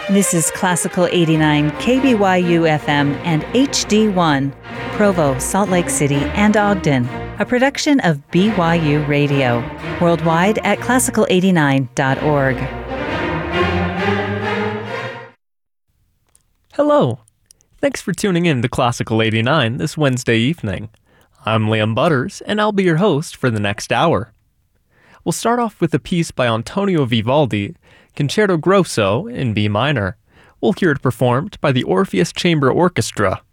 This is Classical 89 KBYU FM and HD1, Provo, Salt Lake City, and Ogden, a production of BYU Radio, worldwide at classical89.org. Hello. Thanks for tuning in to Classical 89 this Wednesday evening. I'm Liam Butters, and I'll be your host for the next hour. We'll start off with a piece by Antonio Vivaldi, Concerto Grosso in B minor. We'll hear it performed by the Orpheus Chamber Orchestra.